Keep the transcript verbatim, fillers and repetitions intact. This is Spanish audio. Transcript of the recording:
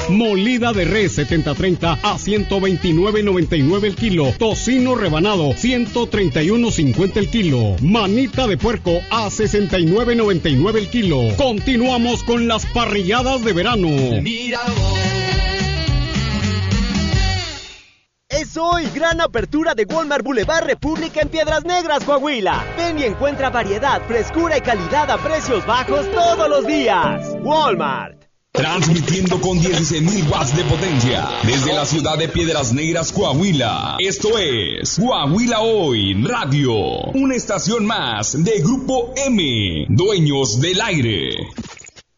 Molida de res setenta treinta a ciento veintinueve noventa y nueve el kilo. Tocino rebanado ciento treinta y uno cincuenta el kilo. Manita de puerco a sesenta y nueve noventa y nueve el kilo. Continuamos con las parrilladas de verano. Mira vos. Es hoy gran apertura de Walmart Boulevard República en Piedras Negras, Coahuila. Ven y encuentra variedad, frescura y calidad a precios bajos todos los días. Walmart. Transmitiendo con dieciséis mil watts de potencia desde la ciudad de Piedras Negras, Coahuila. Esto es Coahuila Hoy Radio, una estación más de Grupo M, dueños del aire.